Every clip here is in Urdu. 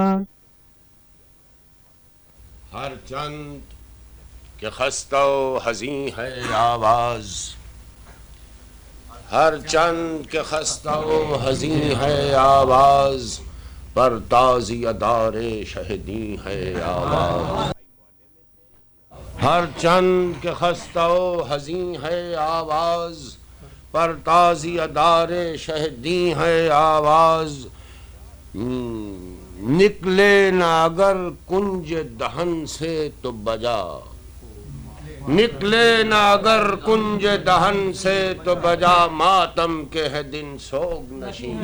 ہر چند کہ خستہ و حزین ہے آواز، ہر چند کہ خستہ و حزین ہے آواز، پر تازی دار شہدی ہے آواز۔ ہر چند کہ خستہ و حزین ہے آواز، پر تازی دار شہدی ہے آواز۔ نکلے نہ اگر کنج دہن سے تو بجا، نکلے نہ اگر کنج دہن سے تو بجا، ماتم کے ہے دن سوگ نشین۔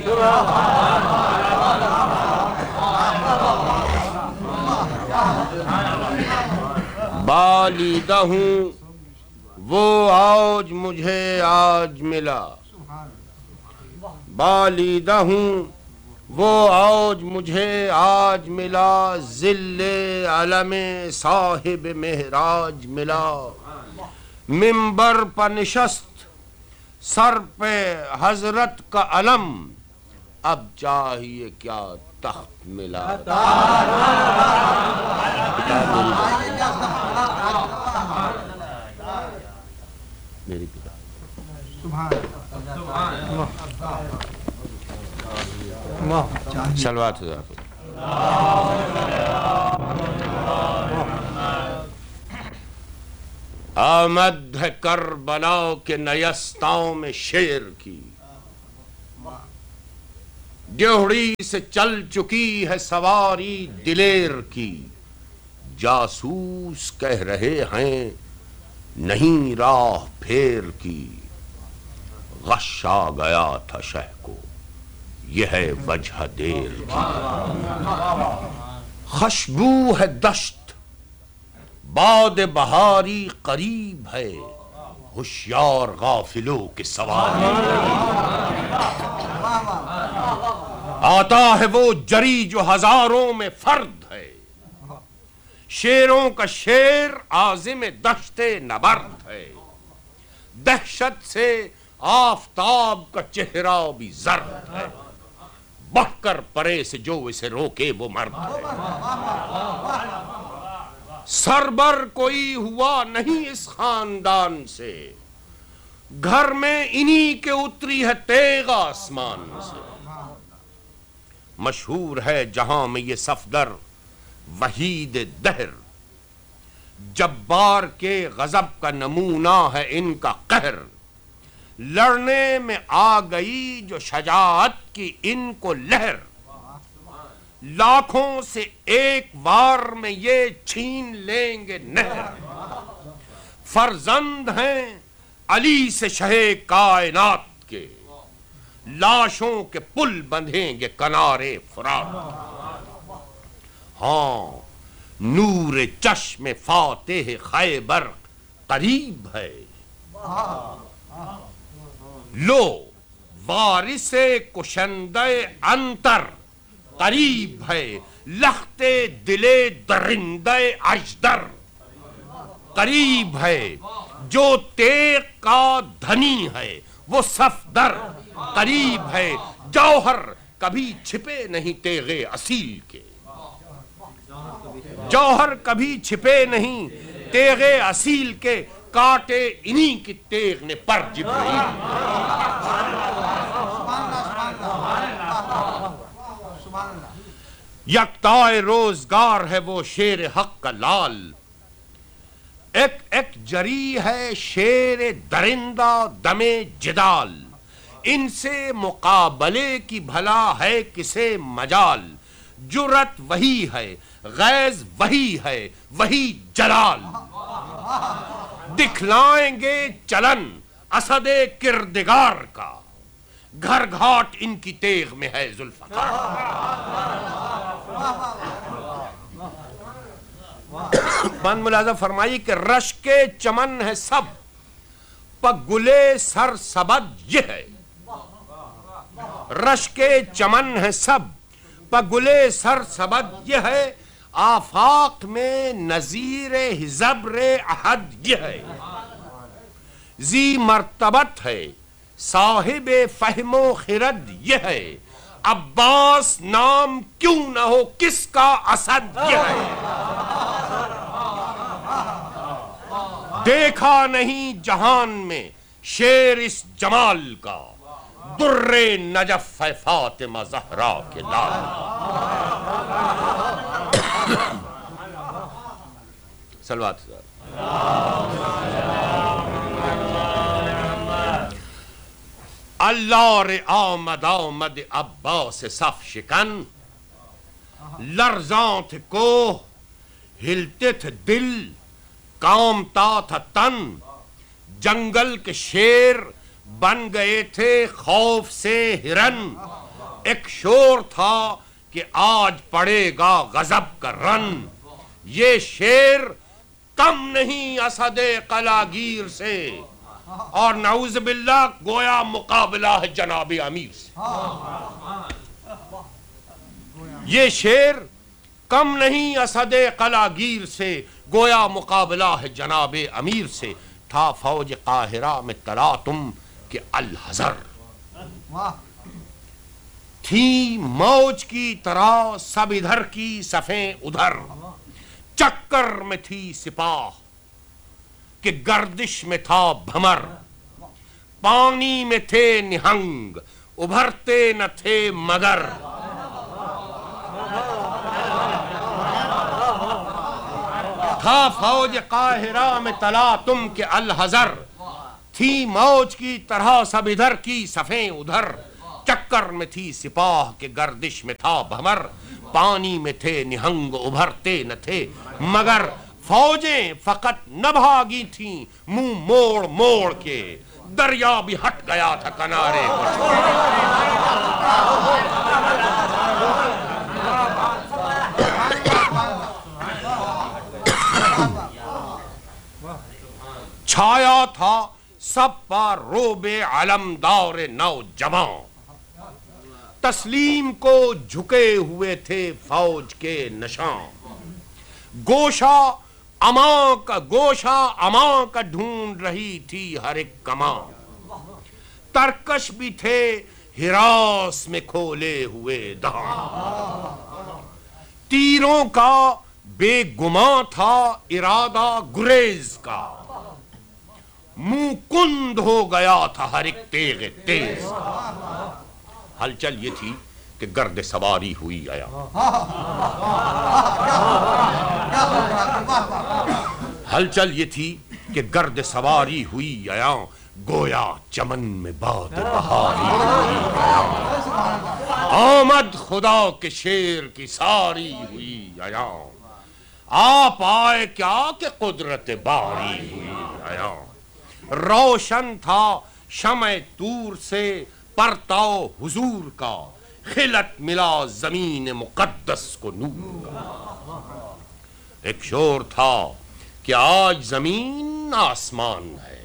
بالیدہ ہوں وہ آج مجھے آج ملا، بالیدہ ہوں وہ آج مجھے آج ملا، ذل علم صاحب معراج ملا۔ منبر پر نشست سر پہ حضرت کا علم، اب چاہیے کیا تخت ملا۔ میری صلوات آمد ہے کربلا کے نیستاؤں میں شیر کی، ڈیوڑی سے چل چکی ہے سواری دلیر کی، جاسوس کہہ رہے ہیں نہیں راہ پھیر کی، غش آ گیا تھا شہ کو یہ ہے وجہ دیر کی۔ خوشبو ہے دشت باد بہاری قریب ہے، ہوشیار غافلوں کے سواری۔ آتا ہے وہ جری جو ہزاروں میں فرد ہے، شیروں کا شیر عازم دشت نبرد ہے، دہشت سے آفتاب کا چہرہ بھی زرد ہے، بڑھ کر پرے سے جو اسے روکے وہ مرد ہے۔ سربر کوئی ہوا نہیں اس خاندان سے، گھر میں انہی کے اتری ہے تیغ آسمان سے۔ مشہور ہے جہاں میں یہ صفدر وحید دہر، جبار کے غضب کا نمونہ ہے ان کا قہر۔ لڑنے میں آ گئی جو شجاعت کی ان کو لہر، لاکھوں سے ایک وار میں یہ چھین لیں گے نہر۔ فرزند ہیں علی سے شہ کائنات کے، لاشوں کے پل بندھیں گے کنارے فرات۔ ہاں نور چشم فاتح خیبر قریب ہے، لو وارث کشندہ انتر قریب ہے، لخت دل درندہ اجدر قریب ہے، جو تیغ کا دھنی ہے وہ صفدر قریب ہے۔ جوہر کبھی چھپے نہیں تیغ اصیل کے، جوہر کبھی چھپے نہیں تیغ اصیل کے، کاٹے انہی کی تیغ نے پر جبریل۔ یکتائے روزگار ہے وہ شیر حق کا لال، ایک ایک جری ہے شیر درندہ دم جدال، ان سے مقابلے کی بھلا ہے کسے مجال۔ جرأت وہی ہے غیظ وہی ہے وہی جلال، دکھلائیں گے چلن اسد کردگار کا، گھر گھاٹ ان کی تیغ میں ہے ذوالفقار۔ بند ملاحظہ فرمائی کہ رشک چمن ہے سب پا گلے سر سبد یہ ہے، رشک چمن ہے سب پا گلے سر سبد یہ ہے، آفاق میں نظیر حزبر احد یہ ہے، ذی مرتبت ہے صاحب فہم و خرد یہ ہے، عباس نام کیوں نہ ہو، کس کا اسد یہ ہے؟ دیکھا نہیں جہان میں شیر اس جمال کا، در نجف ہے فاطمہ زہرا کے لال۔ صلوات اللہ رے آمد آمد عباس صف شکن، لرزاں تھے کوہ ہلتے تھے دل، کامتا تھا تن، جنگل کے شیر بن گئے تھے خوف سے ہرن۔ ایک شور تھا کہ آج پڑے گا غضب کا رن، یہ شیر کم نہیں اسد قلاگیر سے، اور نعوذ باللہ گویا مقابلہ ہے جناب امیر سے۔ یہ شیر کم نہیں اسد قلاگیر سے، گویا مقابلہ ہے جناب امیر سے۔ تھا فوج قاہرہ میں تلاطم کہ الحذر، تھی موج کی طرح سب ادھر کی صفیں ادھر، چکر میں تھی سپاہ کہ گردش میں تھا بھمر، پانی میں تھے نہنگ ابھرتے نہ تھے مگر، تھا فوج قاہرہ میں تلاطم کے الحذر، تھی موج کی طرح سب ادھر کی صفیں ادھر، چکر میں تھی سپاہ کے گردش میں تھا بھمر، پانی میں تھے نہنگ ابھرتے نہ تھے مگر، فوجیں فقط نہ بھاگی تھیں منہ موڑ موڑ کے، دریا بھی ہٹ گیا تھا کنارے پر۔ چھایا تھا سب پر روب علمدار نوجوان، تسلیم کو جھکے ہوئے تھے فوج کے نشان، گوشہ امان کا ڈھونڈ رہی تھی ہر ایک کمان، ترکش بھی تھے ہراس میں کھولے ہوئے دہان، تیروں کا بے گماں تھا ارادہ گریز کا، منہ کند ہو گیا تھا ہر ایک تیغ تیز کا۔ ہلچل یہ تھی کہ گرد سواری ہوئی آیا، ہلچل یہ تھی کہ گرد سواری ہوئی آیا، گویا چمن میں باد بہاری ہوئی آیا، آمد خدا کے شیر کی ساری ہوئی آیا، آپ آئے کیا کہ قدرت باری ہوئی آیا، روشن تھا شمع طور سے پرتاؤ حضور کا، خلت ملا زمین مقدس کو نور کا، ایک شور تھا کہ آج زمین آسمان ہے،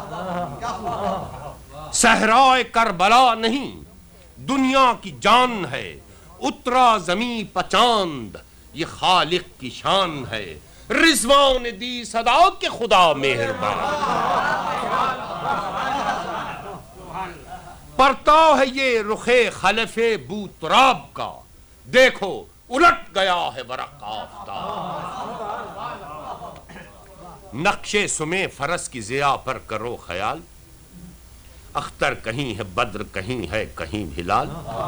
صحرائے کربلا نہیں دنیا کی جان ہے، اترا زمین پچاند یہ خالق کی شان ہے، رضوان دی صدا کہ خدا مہربان، پرتاؤ ہے یہ رخ خلف بوتراب کا، دیکھو الٹ گیا ہے ورق آفتاب، نقش سمے فرس کی ضیاء پر کرو خیال، اختر کہیں ہے بدر کہیں ہے کہیں ہلال،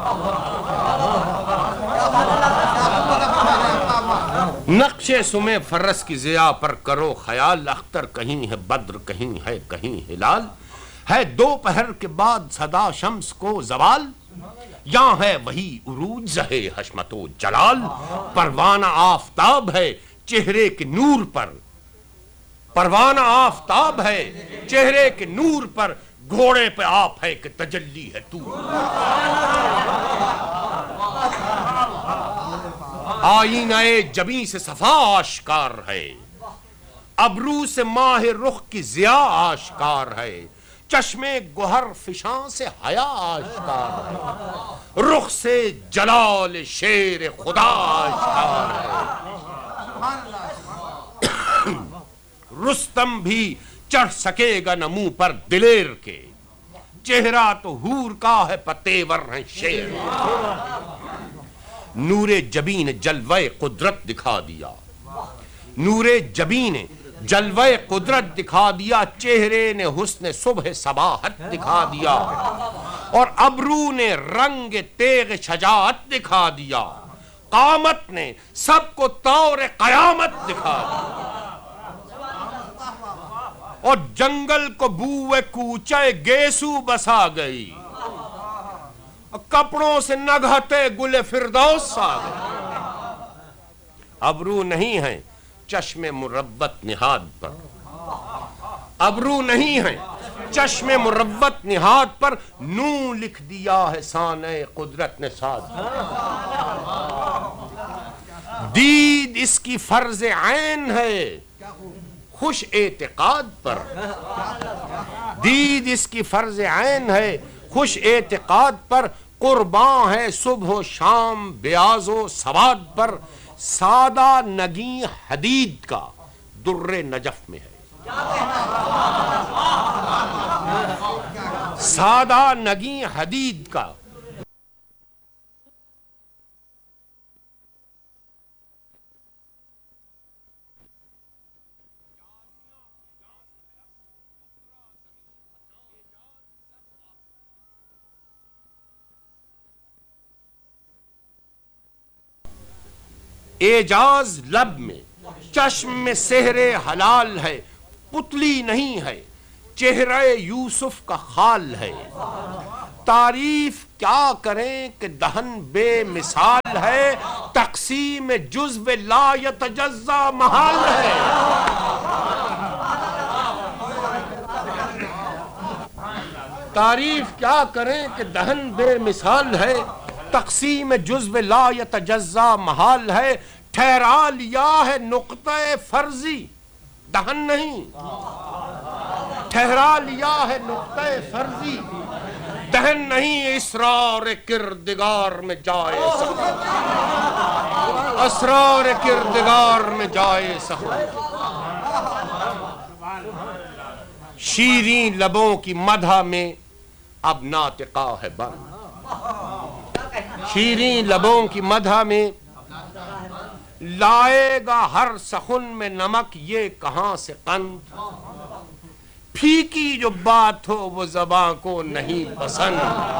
نقش سمے فرس کی ضیاء پر کرو خیال، اختر کہیں ہے بدر کہیں ہے کہیں ہلال، ہے دوپہر کے بعد صدا شمس کو زوال، یہاں ہے وہی عروج زہے حشمت و جلال، پروانہ آفتاب ہے چہرے کے نور پر، پروانہ آفتاب ہے چہرے کے نور پر، گھوڑے پہ آپ ہے کہ تجلی ہے تو، آئینہ جبیں سے صفا آشکار ہے، ابرو سے ماہ رخ کی ضیاء آشکار ہے، چشمے گوہر فشاں سے حیا آشکار ہے، رخ سے جلال شیر خدا آشکار ہے، رستم بھی چڑھ سکے گا نہ منہ پر دلیر کے، چہرہ تو حور کا ہے پتیور ہیں شیر. نور جبین جلوہ قدرت دکھا دیا, نور جبین جلوہ قدرت دکھا دیا, چہرے نے حسن صبح صباحت دکھا دیا, اور ابرو نے رنگ تیغ شجاعت دکھا دیا, قامت نے سب کو طور قیامت دکھا دیا, اور جنگل کو بوئے کوچے گیسو بسا گئی, کپڑوں سے نگہتے گل فردوس آ گئے. ابرو نہیں ہے چشم مروت نہاد پر, ابرو نہیں ہے چشم مروت نہاد پر, نوں لکھ دیا ہے سانع قدرت نے ساتھ. دید اس کی فرض عین ہے خوش اعتقاد پر, دید اس کی فرض عین ہے خوش اعتقاد پر, قرباں ہے صبح و شام بیاض و سواد پر, سادہ نگیں حدید کا در نجف میں ہے, سادہ نگیں حدید کا. اعجاز لب میں چشم میں سحر حلال ہے, پتلی نہیں ہے چہرہ یوسف کا خال ہے. تعریف کیا کریں کہ دہن بے مثال ہے, تقسیم جزو لا یتجزا محال ہے. تعریف کیا کریں کہ دہن بے مثال ہے, تقسیم جزو لا یتجزا محال ہے. ٹھہرا لیا ہے نقطہ فرضی دہن نہیں, ٹھہرا لیا ہے نقطہ فرضی دہن نہیں, اسرار کردگار میں جائے سخن, اسرار کردگار میں جائے سخن. شیریں لبوں کی مدح میں اب ناطقہ ہے بند, شیریں لبوں کی مدح میں لائے گا ہر سخن میں نمک یہ کہاں سے قند. پھیکی جو بات ہو وہ زباں کو نہیں پسند,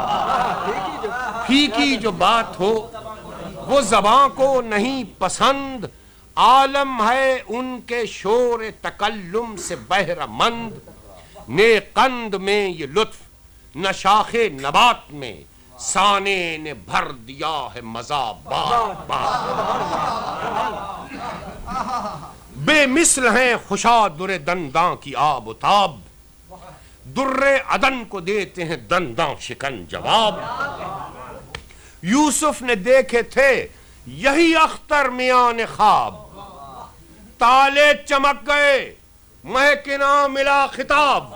پھیکی جو بات ہو وہ زباں کو نہیں پسند. عالم ہے ان کے شور تکلم سے بہرہ مند, نے قند میں یہ لطف نہ شاخ نبات میں, سانے نے بھر دیا ہے مزہ بات بات. بے مثل ہیں خوشا در دنداں کی آب و تاب, در عدن کو دیتے ہیں دنداں شکن جواب. یوسف نے دیکھے تھے یہی اختر میان خواب, تالے چمک گئے مہکنا ملا خطاب.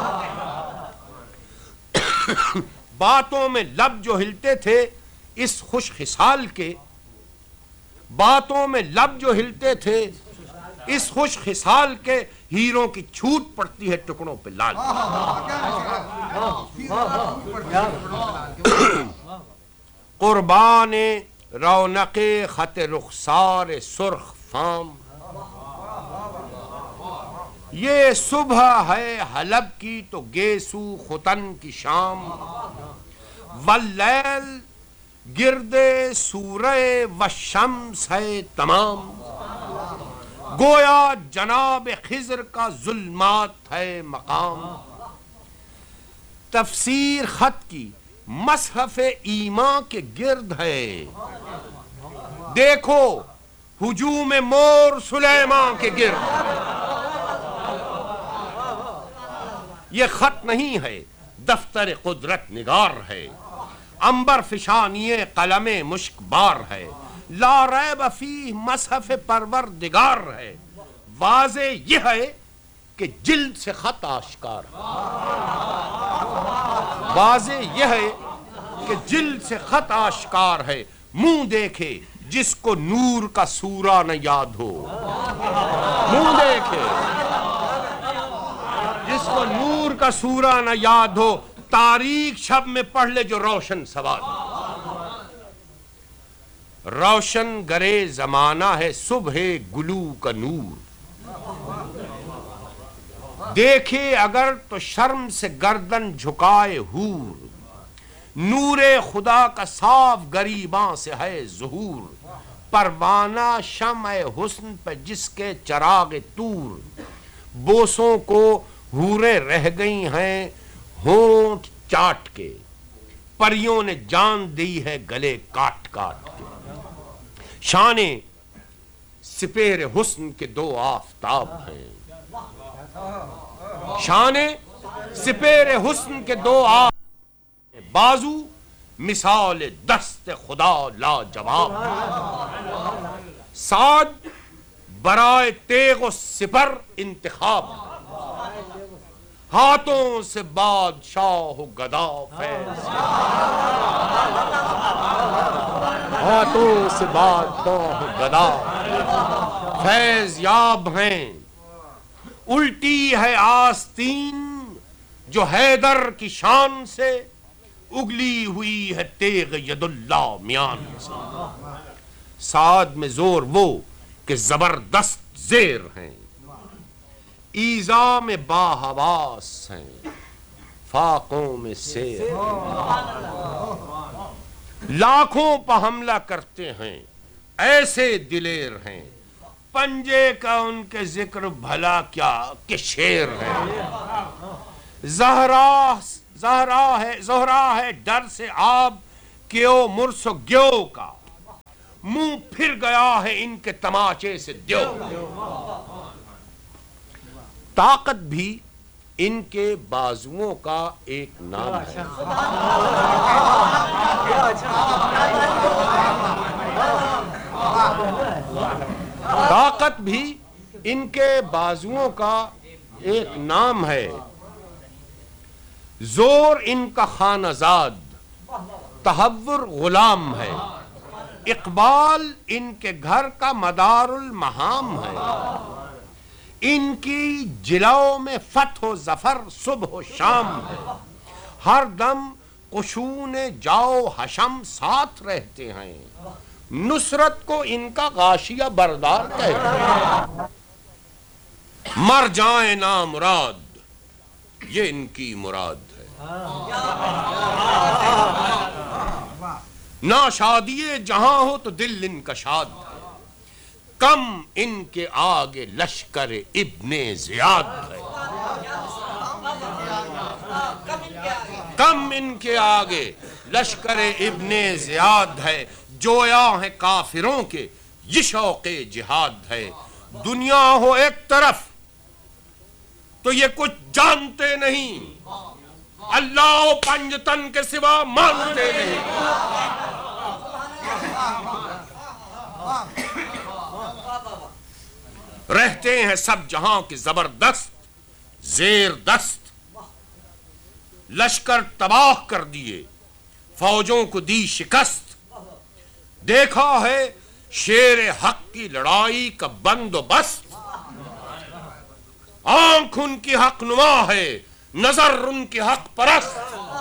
باتوں میں لب جو ہلتے تھے اس خوش خصال کے, باتوں میں لب جو ہلتے تھے اس خوش خصال کے, ہیروں کی چھوٹ پڑتی ہے ٹکڑوں پہ لال. قربان رونق خط رخسار سرخ فام, یہ صبح ہے حلب کی تو گیسو ختن کی شام. واللیل گرد سورہ والشمس ہے تمام, گویا جناب خضر کا ظلمات ہے مقام. تفسیر خط کی مصحف ایمان کے گرد ہے, دیکھو ہجوم مور سلیمان کے گرد. یہ خط نہیں ہے دفتر قدرت نگار ہے, عنبر فشانی قلم مشک بار ہے. لا ریب فیہ مصحف پروردگار ہے, واضح یہ ہے کہ جلد سے خط آشکار ہے, واضح یہ ہے کہ جلد سے خط آشکار ہے. منہ دیکھے جس کو نور کا سورہ نہ یاد ہو, منہ دیکھے جس کو نور کا سورہ نہ یاد ہو, تاریک شب میں پڑھ لے جو روشن سواد. روشن گرے زمانہ ہے صبح گلو کا نور. دیکھے اگر تو شرم سے گردن جھکائے حور. نور خدا کا صاف گریباں سے ہے ظہور. پروانہ شمع حسن پہ جس کے چراغ طور. بوسوں کو حوریں رہ گئی ہیں ہونٹ چاٹ کے. پریوں نے جان دی ہے گلے کاٹ کاٹ کے. شان سپہر حسن کے دو آفتاب ہیں. شان سپہر حسن کے دو آفتاب. بازو مثال دست خدا لاجواب. سعد برائے تیغ و سپر انتخاب. ہاتھوں سے بادشاہ و گدا فیض. ہاتھوں سے بادشاہ و گدا فیض یاب ہیں. الٹی ہے آستین جو حیدر کی شان سے. اگلی ہوئی ہے تیغ ید اللہ میان سے. سعد میں زور وہ کہ زبردست زیر ہیں. ایذا میں باحواس ہیں. فاقوں میں سیر. لاکھوں پہ حملہ کرتے ہیں ایسے دلیر ہیں. پنجے کا ان کے ذکر بھلا کیا کہ شیر ہے. زہرا ہے ڈر سے آب کیو مرس و گیو کا. منہ پھر گیا ہے ان کے تماچے سے دیو. طاقت بھی ان کے بازوؤں کا ایک نام ہے. طاقت بھی ان کے بازوؤں کا ایک نام ہے. زور ان کا خانہ زاد تحور غلام ہے. اقبال ان کے گھر کا مدار المہام ہے. ان کی جلو میں فتح و ظفر صبح و شام ہے. ہر دم قشون جاؤ حشم ساتھ رہتے ہیں. نصرت کو ان کا غاشیہ بردار کہتے ہیں. مر جائیں نامراد یہ ان کی مراد ہے. نہ شادی جہاں ہو تو دل ان کا شاد ہے. کم ان کے آگے لشکر ابن زیاد ہے. کم ان کے آگے لشکر ابن زیاد ہے. جویا ہیں کافروں کے یہ شوق جہاد ہے. دنیا ہو ایک طرف تو یہ کچھ جانتے نہیں. اللہ و پنجتن کے سوا مانتے نہیں. رہتے ہیں سب جہاں کے زبردست زیر دست. لشکر تباہ کر دیے فوجوں کو دی شکست. دیکھا ہے شیر حق کی لڑائی کا بندوبست. آنکھ ان کی حق نما ہے نظر ان کی حق پرست.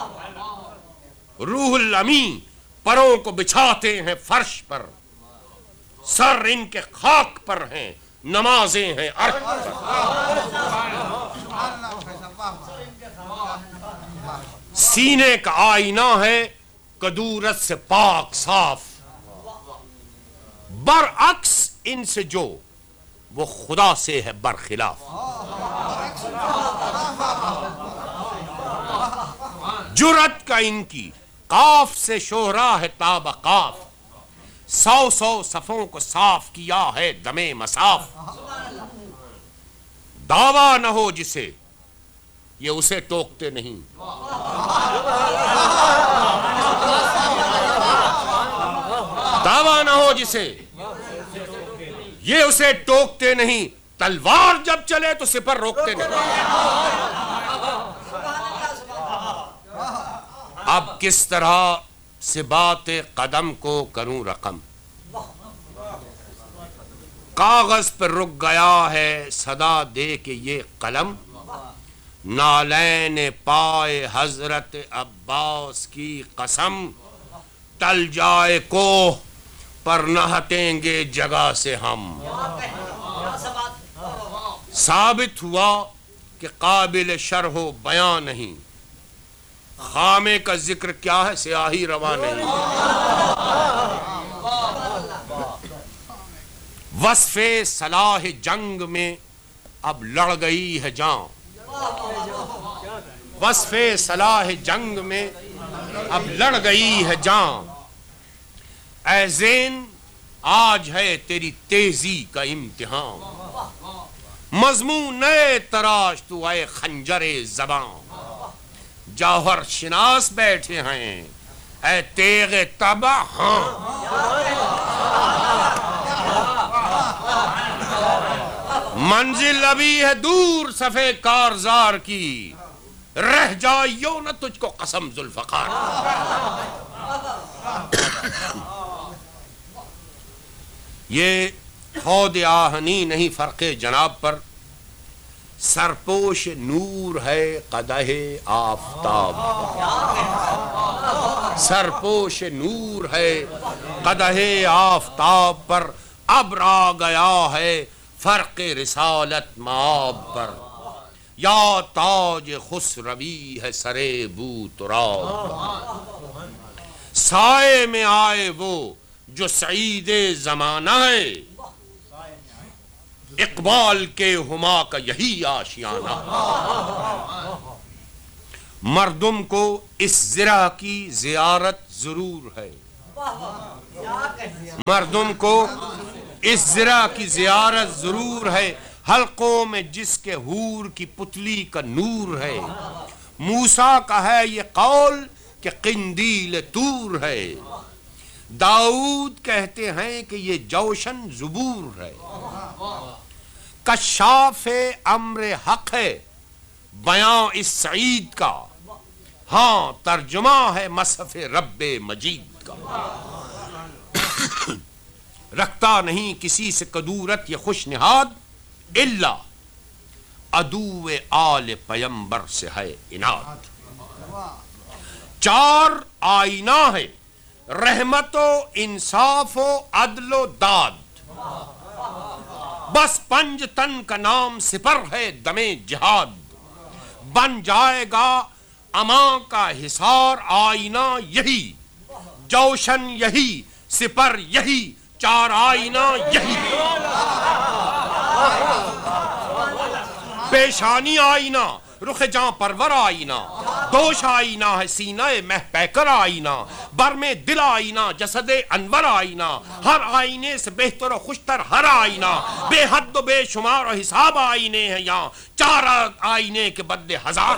روح الامی پروں کو بچھاتے ہیں فرش پر. سر ان کے خاک پر ہیں نمازیں ہیں عرش پر. سینے کا آئینہ ہے کدورت سے پاک صاف. برعکس ان سے جو وہ خدا سے ہے برخلاف. جرأت کا ان کی قاف سے شہرا ہے تاب قاف. 100 صفوں کو صاف کیا ہے دم مصاف. دعویٰ نہ ہو جسے یہ اسے ٹوکتے نہیں. دعویٰ نہ ہو جسے یہ اسے ٹوکتے نہیں. تلوار جب چلے تو سپر روکتے نہیں. اب کس طرح سے بات قدم کو کروں رقم. کاغذ پر رک گیا ہے صدا دے کے یہ قلم. نالین پائے حضرت عباس کی قسم، ٹل جائے کوہ پر نہ ہٹیں گے جگہ سے ہم۔ ثابت ہوا کہ قابل شرح و بیاں نہیں، خامے کا ذکر کیا ہے، سیاہی روا نہیں۔ وصف صلاح جنگ میں اب لڑ گئی ہے جان، وصف صلاح جنگ میں اب لڑ گئی ہے جان۔ اے زین آج ہے تیری تیزی کا امتحان، مضمون نئے تراش تو اے خنجر زبان۔ جوہر شناس بیٹھے ہیں اے تیغ تباہ، ہاں منزل ابھی ہے دور صفے کارزار کی، رہ جائیو نہ تجھ کو قسم ذوالفقار۔ یہ حوض آہنی نہیں فرق جناب پر، سرپوش نور ہے قدح آفتاب، سرپوش نور ہے قدح آفتاب پر، اب آ گیا ہے فرق رسالت مآب پر۔ یا تاج خسروی ہے سرے بو تراب، سائے میں آئے وہ جو سعید زمانہ ہے، اقبال کے ہما کا یہی آشیانہ۔ مردم کو اس زرہ کی زیارت ضرور ہے، مردم کو اس زرہ کی زیارت ضرور ہے، حلقوں میں جس کے حور کی پتلی کا نور ہے۔ موسیٰ کا ہے یہ قول کہ قندیل طور ہے، داؤد کہتے ہیں کہ یہ جوشن زبور ہے۔ کشاف امر حق ہے بیاں اس سعید کا، ہاں ترجمہ ہے مصحف رب مجید کا۔ رکھتا نہیں کسی سے کدورت یہ خوش نہاد، الا عدو آل پیمبر سے ہے عناد۔ چار آئینہ ہے رحمت و انصاف و عدل و داد، بس پنج تن کا نام سپر ہے دم جہاد۔ بن جائے گا اماں کا حصار آئینہ یہی، جوشن یہی، سپر یہی، چار آئینہ یہی۔ پیشانی آئینہ رخ جاں پرور آئینہ، دوش آئینہ ہے سینہ مہ پیکر آئینہ، برم دل آئینہ جسد انور آئینہ، ہر آئینے سے بہتر و خوشتر ہر آئینہ، بے حد و بے شمار و حساب آئینے ہیں یہاں، چار آئینے کے بدلے ہزار۔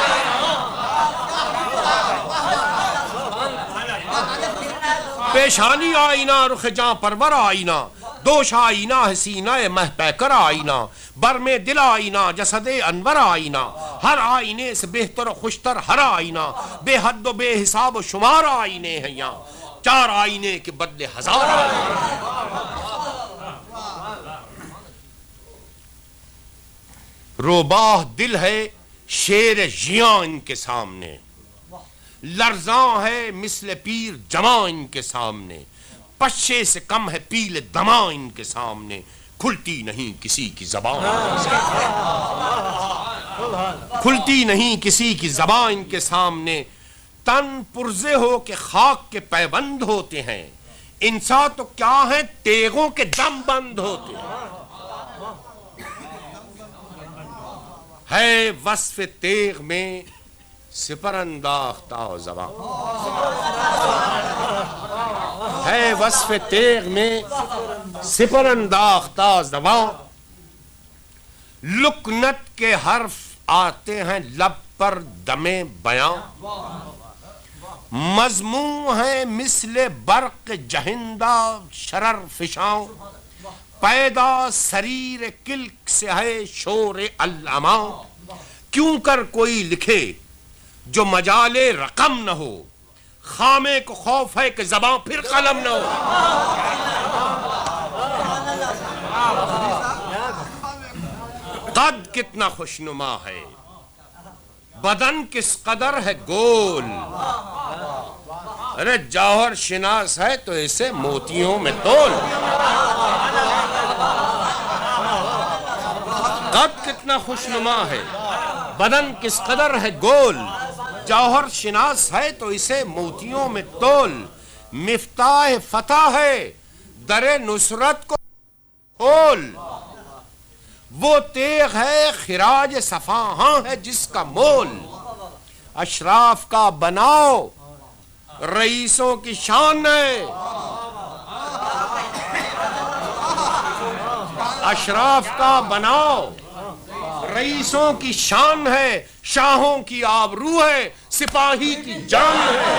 پیشانی آئینہ رخ جاں پرور آئینہ، دوش آئینہ ہے سینہ مہ پیکر آئینہ، برم دل آئینہ جسد انور آئینہ، ہر آئینے سے بہتر و خوشتر ہر آئینہ، بے حد و بے حساب و شمار آئینے ہیں یہاں، چار آئینے کے بدلے ہزار آئینے۔ روباہ دل ہے شیر ژیاں ان کے سامنے، لرزاں ہے مثل پیر جماں ان کے سامنے، پشے سے کم ہے پیل دماں ان کے سامنے، کھلتی نہیں کسی کی زبان، کھلتی نہیں کسی کی زبان ان کے سامنے۔ تن پرزے ہو کہ خاک کے پیبند ہوتے ہیں، انسان تو کیا ہے تیغوں کے دم بند ہوتے ہیں۔ ہے وصف تیغ میں سپر انداختہ زبان، ہے وصف تیغ میں سپر انداختہ زبان، لکنت کے حرف آتے ہیں لب پر دم بیاں، مضمون ہے مثل برق جہندہ شرر فشاں، پیدا سریر کلک سے ہے شور الاما۔ کیوں کر کوئی لکھے جو مجال رقم نہ ہو، خامے کو خوف ہے کہ زباں پھر قلم نہ ہو۔ قد کتنا خوشنما ہے بدن کس قدر ہے گول، ارے جوہر شناس ہے تو اسے موتیوں میں تول۔ قد کتنا خوشنما ہے، بدن کس قدر ہے گول، جوہر شناس ہے تو اسے موتیوں میں تول۔ مفتاح فتح ہے در نصرت کو کھول، وہ تیغ ہے خراج صفاہاں ہے جس کا مول۔ اشراف کا بناؤ رئیسوں کی شان ہے، اشراف کا بناؤ رئیسوں کی شان ہے، شاہوں کی آبرو ہے، سپاہی کی جان ہے۔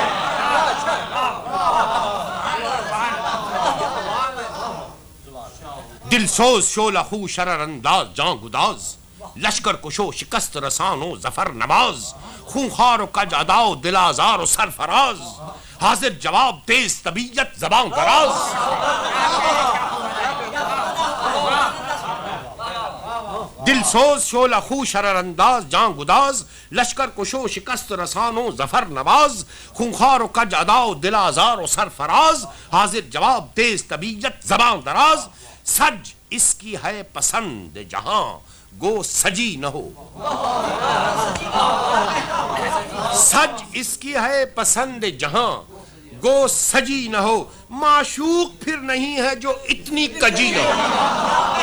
دل سوز شعلہ خو شرر انداز جاں گداز، لشکر کشو شکست رسانو ظفر نواز، خونخوار و کج اداؤ دل آزار و سرفراز، حاضر جواب تیز طبیعت زبان دراز۔ دل سوز شعلہ خو شرر انداز جاں گداز، لشکر کشو شکست رسانو ظفر نواز، خونخوار و کج اداؤ دل آزار و سرفراز، حاضر جواب تیز طبیعت زبان دراز۔ سج اس کی ہے پسند جہاں گو سجی نہ ہو، سج اس کی ہے پسند جہاں گو سجی نہ ہو، معشوق پھر نہیں ہے جو اتنی کجی نہ ہو۔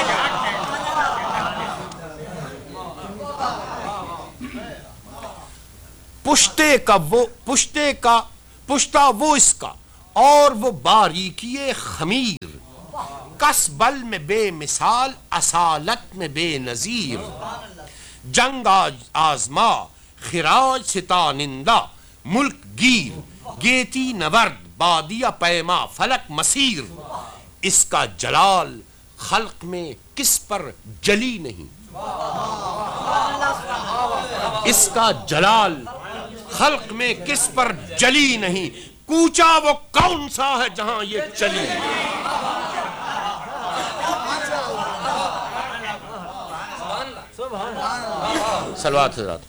پشتا وہ اس کا اور وہ باریکی خمیر، کس بل میں بے مثال اصالت میں بے نظیر، جنگ آزما خراج ستانندہ ملک گیر، گیتی نورد بادیہ پیما فلک مسیر، اس کا جلال خلق میں کس پر جلی نہیں، اس کا جلال خلق میں کس پر جلی نہیں، کوچا وہ کون سا ہے جہاں یہ چلی۔ صلوات حضرات۔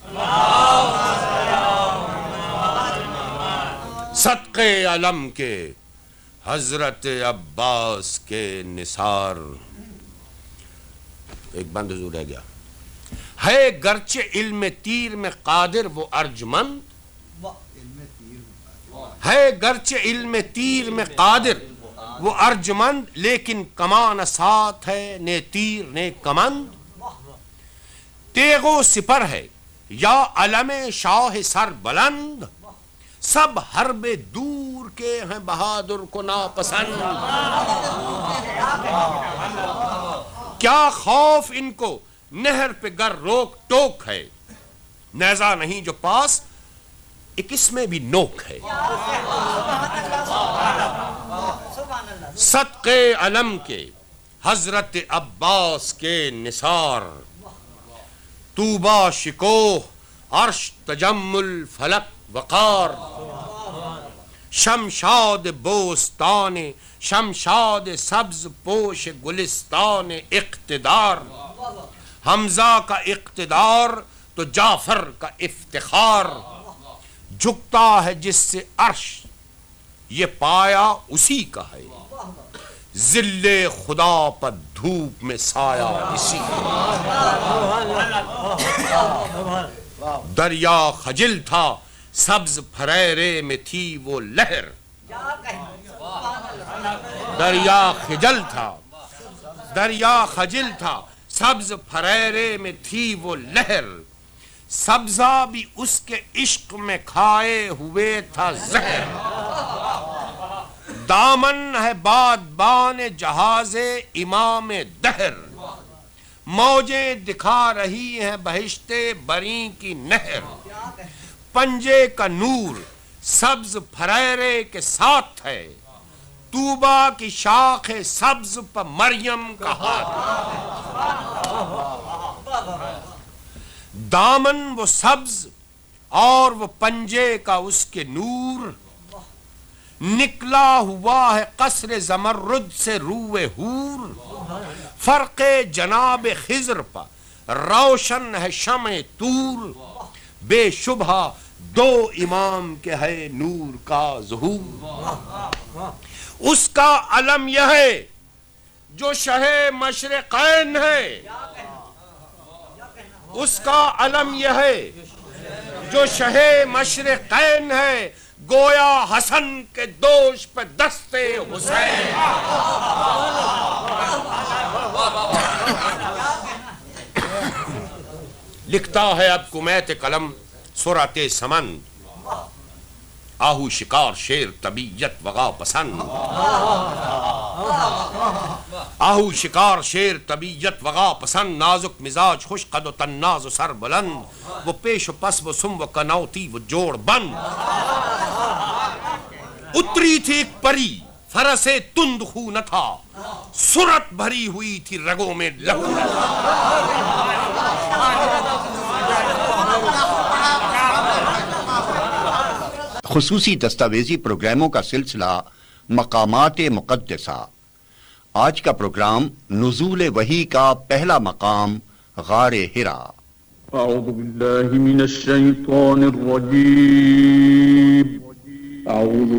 صدقے علم کے حضرت عباس کے نثار، ایک بند حضور رہ گیا، ہے گرچہ علم تیر میں قادر وہ ارجمند، ہے گرچہ علم تیر میں قادر وہ ارجمند، لیکن کمان ساتھ ہے نے تیر نے کمند، تیغ و سپر ہے یا علم شاہ سر بلند، سب حرب دور کے ہیں بہادر کو ناپسند، کیا خوف ان کو نہر پہ گر روک ٹوک ہے، نیزہ نہیں جو پاس ایک اس میں بھی نوک ہے۔ صدقے علم کے حضرت عباس کے نثار، طوبہ شکوہ عرش تجمل فلک وقار، شمشاد بوستان شمشاد سبز پوش گلستان اقتدار، حمزہ کا اقتدار تو جعفر کا افتخار، جھکتا ہے جس سے عرش یہ پایا اسی کا ہے، ذل خدا پر دھوپ میں سایہ اسی کا، دریا خجل تھا سبز پھریرے میں تھی وہ لہر، دریا خجل تھا سبز پھریرے میں تھی وہ لہر، سبزہ بھی اس کے عشق میں کھائے ہوئے تھا زہر، دامن ہے بادبان جہاز امام دہر، موجیں دکھا رہی ہیں بہشت بری کی نہر، پنجے کا نور سبز پھریرے کے ساتھ ہے، طوبہ کی شاخ سبز پر مریم کا ہاتھ، دامن وہ سبز اور وہ پنجے کا اس کے نور، نکلا ہوا ہے قصر زمرد سے روئے حور، فرق جناب خضر پر روشن ہے شمع طور، بے شبہ دو امام کے ہے نور کا ظہور. اس کا علم یہ ہے جو شہ مشرقین ہے. اس کا علم یہ ہے جو شہ مشرقین ہے. گویا حسن کے دوش پہ دستے حسین. لکھتا ہے اب کمیت قلم سرات سمن. آہو شکار شیر طبیعت وغا پسند. آہو شکار شیر طبیعت وغا پسند. نازک مزاج خوش قد و تناز و سر بلند. وہ پیش و پس و سم و کنوتی و جوڑ بند. اتری تھی ایک پری فرس تند خو نہ تھا. سرت بھری ہوئی تھی رگوں میں لہو نہ تھا. خصوصی دستاویزی پروگراموں کا سلسلہ مقامات مقدسہ. آج کا پروگرام نزول وحی کا پہلا مقام غار حرا. اعوذ باللہ من الشیطان الرجیم. اعوذ